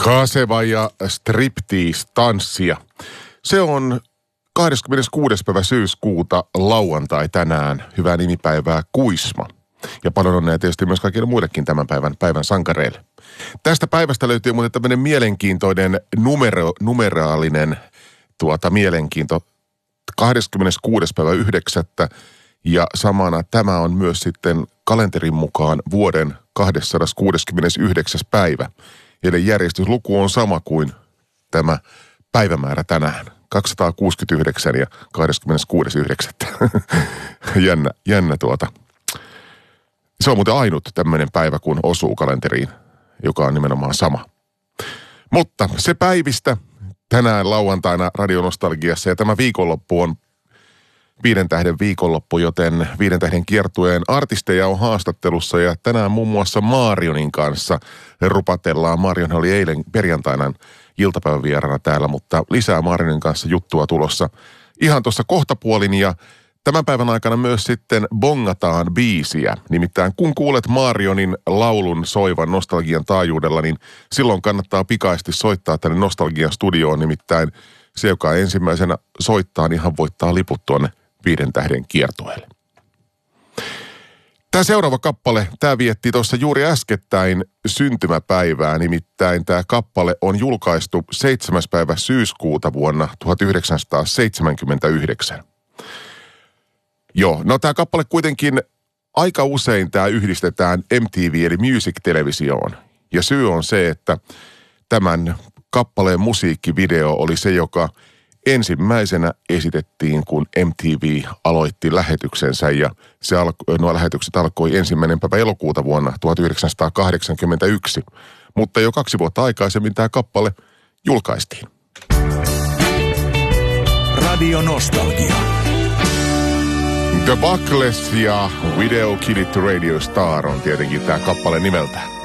Kaseva ja striptease-tanssia. Se on 26. päivä syyskuuta lauantai tänään. Hyvää nimipäivää Kuisma. Ja paljon onnea tietysti myös kaikille muillekin tämän päivän sankareille. Tästä päivästä löytyy muuten tämmöinen mielenkiintoinen numeraalinen mielenkiinto. 26. päivä 9. Ja samana tämä on myös sitten kalenterin mukaan vuoden 269. päivä. Eli järjestysluku on sama kuin tämä päivämäärä tänään. 269 ja 26.9. jännä. Se on muuten ainut tämmöinen päivä, kun osuu kalenteriin, joka on nimenomaan sama. Mutta se päivistä tänään lauantaina Radionostalgiassa ja tämä viikonloppu on 5 tähden viikonloppu, joten 5 tähden kiertueen artisteja on haastattelussa ja tänään muun muassa Marionin kanssa rupatellaan. Marion oli eilen perjantaina iltapäivän vieraana täällä, mutta lisää Marionin kanssa juttua tulossa ihan tuossa kohtapuolin ja tämän päivän aikana myös sitten bongataan biisiä. Nimittäin kun kuulet Marionin laulun soivan Nostalgian taajuudella, niin silloin kannattaa pikaisesti soittaa tänne Nostalgian studioon. Nimittäin se, joka ensimmäisenä soittaa, niin hän voittaa liput tuonne 5 tähden kiertueelle. Tämä seuraava kappale, tämä vietti tuossa juuri äskettäin syntymäpäivää, nimittäin tämä kappale on julkaistu 7. päivä syyskuuta vuonna 1979. Joo, no tämä kappale kuitenkin aika usein tämä yhdistetään MTV eli Music-televisioon. Ja syy on se, että tämän kappaleen musiikkivideo oli se, joka ensimmäisenä esitettiin, kun MTV aloitti lähetyksensä ja nuo lähetykset alkoi 1. päivä elokuuta vuonna 1981. Mutta jo 2 vuotta aikaisemmin tämä kappale julkaistiin. Radio Nostalgia. The Buckless ja Video Kid It Radio Star on tietenkin tämä kappale nimeltään.